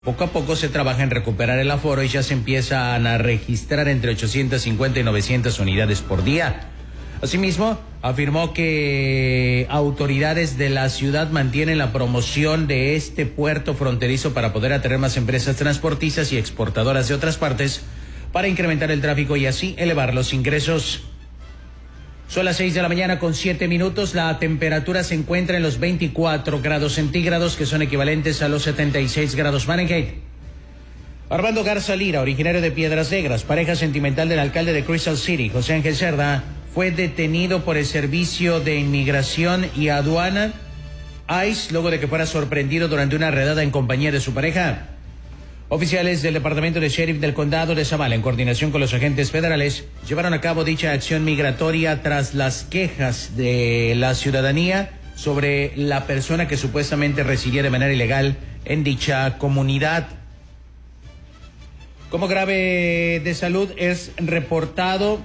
Poco a poco se trabaja en recuperar el aforo y ya se empiezan a registrar entre 850 y 900 unidades por día. Asimismo, afirmó que autoridades de la ciudad mantienen la promoción de este puerto fronterizo para poder atraer más empresas transportistas y exportadoras de otras partes para incrementar el tráfico y así elevar los ingresos. Son las 6 de la mañana con 7 minutos. La temperatura se encuentra en los 24 grados centígrados, que son equivalentes a los 76 grados Fahrenheit. Armando Garza Lira, originario de Piedras Negras, pareja sentimental del alcalde de Crystal City, José Ángel Cerda, fue detenido por el Servicio de Inmigración y Aduana, ICE, luego de que fuera sorprendido durante una redada en compañía de su pareja. Oficiales del Departamento de Sheriff del Condado de Zavala, en coordinación con los agentes federales, llevaron a cabo dicha acción migratoria tras las quejas de la ciudadanía sobre la persona que supuestamente residía de manera ilegal en dicha comunidad. Como grave de salud es reportado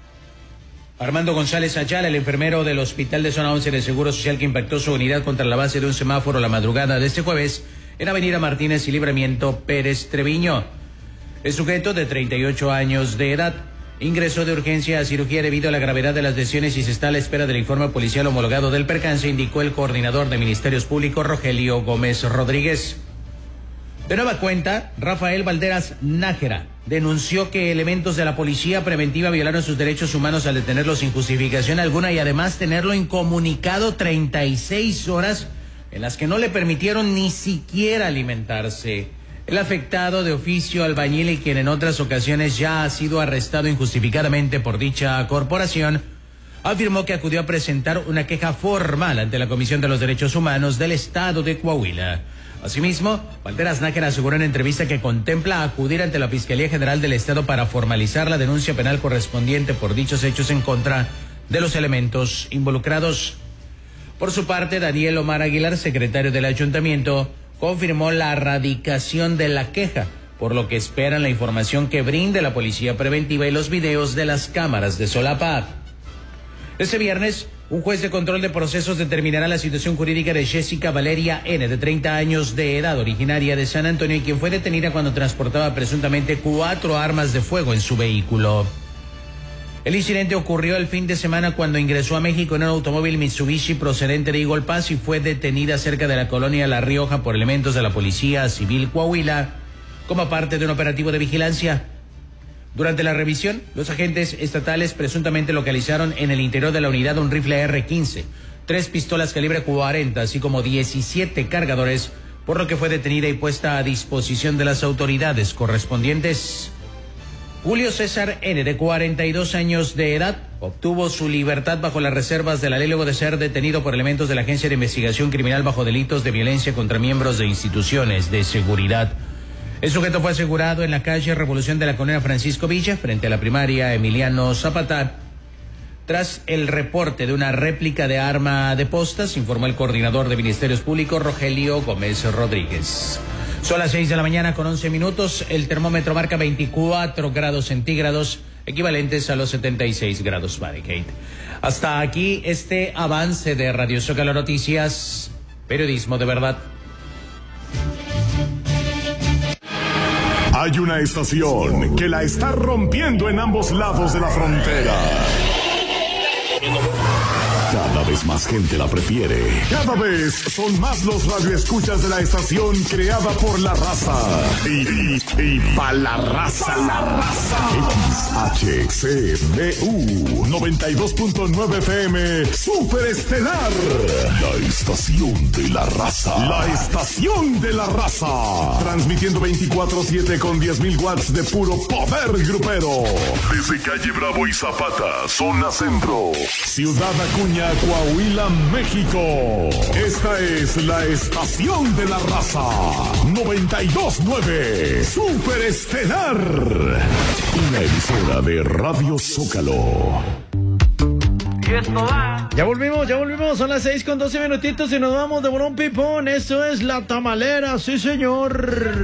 Armando González Ayala, el enfermero del Hospital de Zona 11 del Seguro Social, que impactó su unidad contra la base de un semáforo la madrugada de este jueves en Avenida Martínez y Libramiento Pérez Treviño. El sujeto, de 38 años de edad, ingresó de urgencia a cirugía debido a la gravedad de las lesiones y se está a la espera del informe policial homologado del percance, indicó el coordinador de Ministerios Públicos, Rogelio Gómez Rodríguez. De nueva cuenta, Rafael Valderas Nájera denunció que elementos de la policía preventiva violaron sus derechos humanos al detenerlo sin justificación alguna y además tenerlo incomunicado 36 horas en las que no le permitieron ni siquiera alimentarse. El afectado, de oficio albañil y quien en otras ocasiones ya ha sido arrestado injustificadamente por dicha corporación, afirmó que acudió a presentar una queja formal ante la Comisión de los Derechos Humanos del Estado de Coahuila. Asimismo, Valderas Nájera aseguró en entrevista que contempla acudir ante la Fiscalía General del Estado para formalizar la denuncia penal correspondiente por dichos hechos en contra de los elementos involucrados. Por su parte, Daniel Omar Aguilar, secretario del Ayuntamiento, confirmó la erradicación de la queja, por lo que esperan la información que brinde la Policía Preventiva y los videos de las cámaras de solapa. Este viernes, un juez de control de procesos determinará la situación jurídica de Jessica Valeria N., de 30 años de edad, originaria de San Antonio, y quien fue detenida cuando transportaba presuntamente 4 armas de fuego en su vehículo. El incidente ocurrió el fin de semana cuando ingresó a México en un automóvil Mitsubishi procedente de Eagle Pass y fue detenida cerca de la colonia La Rioja por elementos de la Policía Civil Coahuila como parte de un operativo de vigilancia. Durante la revisión, los agentes estatales presuntamente localizaron en el interior de la unidad un rifle R-15, 3 pistolas calibre 40, así como 17 cargadores, por lo que fue detenida y puesta a disposición de las autoridades correspondientes. Julio César N., de 42 años de edad, obtuvo su libertad bajo las reservas de la ley luego de ser detenido por elementos de la Agencia de Investigación Criminal bajo delitos de violencia contra miembros de instituciones de seguridad. El sujeto fue asegurado en la calle Revolución de la colonia Francisco Villa, frente a la primaria Emiliano Zapata, tras el reporte de una réplica de arma de postas, informó el coordinador de Ministerios Públicos, Rogelio Gómez Rodríguez. Son las 6 de la mañana con 11 minutos. El termómetro marca 24 grados centígrados, equivalentes a los 76 grados Fahrenheit. Hasta aquí este avance de Radio Zócalo Noticias, periodismo de verdad. Hay una estación que la está rompiendo en ambos lados de la frontera. Cada vez más gente la prefiere. Cada vez son más los radioescuchas de la estación creada por la raza. Y pa' la raza. XHCBU 92.9 FM Super Estelar. La estación de la raza. La estación de la raza. Transmitiendo 24/7 con 10,000 watts de puro poder grupero. Desde calle Bravo y Zapata, zona centro. Ciudad Acuña, Coahuila, México. Esta es la estación de la raza. 92.9 Super Estelar. Una emisora de Radio Zócalo. Ya volvimos, son las 6 con 12 minutitos y nos vamos de Borón Pipón. Eso es La Tamalera, sí señor.